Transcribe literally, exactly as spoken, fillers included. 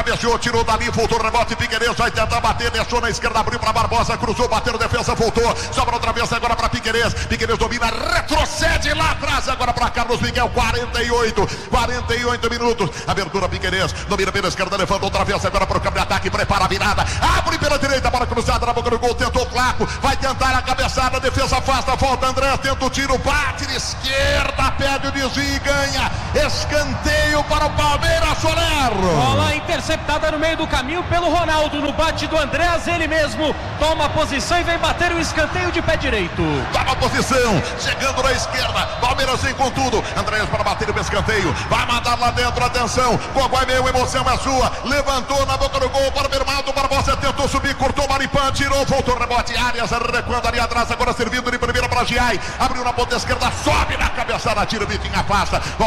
cabeceou, tirou dali, voltou, rebote, Figueirense vai tentar bater, deixou na esquerda, abriu para Barbosa, cruzou, bateu, defesa, voltou, sobra outra vez agora para Figueirense, Figueirense domina, retrocede lá atrás, agora para Carlos Miguel, quarenta e oito, quarenta e oito minutos, abertura Figueirense, domina pela esquerda, levanta outra vez agora para o campo de ataque, prepara a virada, abre pela direita, bola cruzada na boca do gol, tentou o Flaco, vai tentar a cabeçada, defesa afasta, volta André, tenta o tiro, bate de esquerda, pede o desvio e ganha, escanteio para o Palmeiras, Soler. Bola interceptada no meio do caminho pelo Ronaldo, no bate do Andréas, ele mesmo toma a posição e vem bater o escanteio de pé direito. Toma a posição, chegando na esquerda, Palmeiras vem com tudo, Andréas para bater o escanteio, vai mandar lá dentro, atenção, Gogó é meu, emoção é sua, levantou na boca do gol para o Bernardo Barbosa, tentou subir, cortou Maripã, tirou, voltou, rebote, Arias, recuando ali atrás, agora servindo de primeira para Giai, abriu na ponta esquerda, sobe na cabeçada, tira o Vitinho, afasta,